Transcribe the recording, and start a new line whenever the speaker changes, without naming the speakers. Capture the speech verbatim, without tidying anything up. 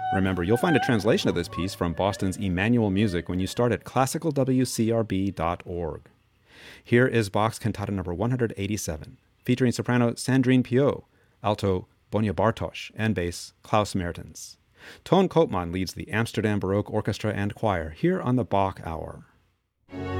Remember, you'll find a translation of this piece from Boston's Emmanuel Music when you start at classical w c r b dot org. Here is Bach's Cantata number one hundred eighty-seven, featuring soprano Sandrine Piot, alto Bonia Bartosz, and bass Klaus Mertens. Toon Koopman leads the Amsterdam Baroque Orchestra and Choir here on the Bach Hour.